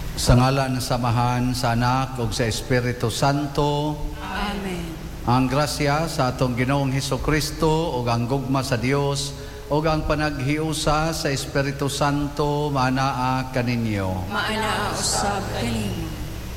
Sa ngalan ng samahan, sa Anak, ug sa Espiritu Santo. Amen. Ang grasya sa atong Ginoong Hesukristo ug ang gugma sa Dios ug ang panaghiusa sa Espiritu Santo manaa kaninyo. Maanaa usab kanimo.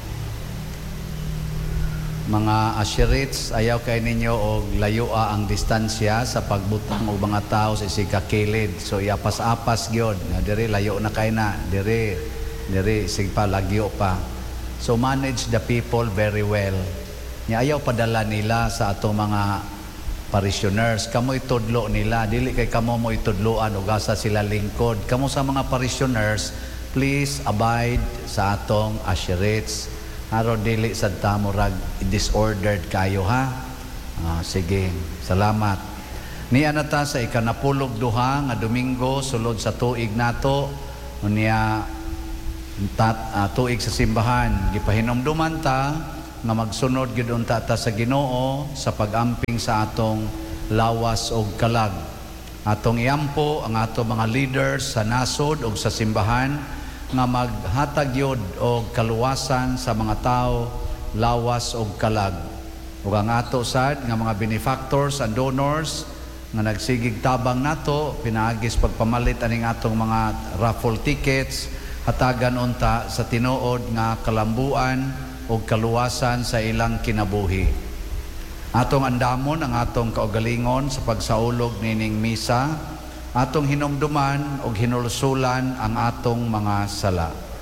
Mga asyirits, ayaw kay ninyo og layua ang distansya sa pagbutang og mga tao sa isig kakilid. So iapas-apas gyud. Diri layo na kay na. Diri sig pa lagyo pa. So manage the people very well. Nya ayaw padala nila sa atong mga parishioners. Kamo itudlo nila, dili kay kamo mo itudloan ug asa sila lingkod. Kamo sa mga parishioners, please abide sa atong asyirits. Aron dili sad ta murag disordered kayo ha. Sige, salamat. Niya na ta sa ikanapulog duha nga Domingo sulod sa tuig nato. Unya tuig sa simbahan gipahinomduman ta nga magsunod gyud unta ta sa Ginoo sa pag-amping sa atong lawas og kalag. Atong iampo ang atong mga leaders sa nasod ug sa simbahan nga maghatag yod og kaluwasan sa mga tao, lawas og kalag. Ug ang ato sad nga mga benefactors and donors nga nagsigig tabang nato pinaagis pagpamalit aning atong mga raffle tickets, hatagan unta sa tinuod nga kalambuan ug kaluwasan sa ilang kinabuhi. Atong andamon ang atong kaugalingon sa pagsaulog nining misa. Atong hinumduman o hinulsulan ang atong mga sala.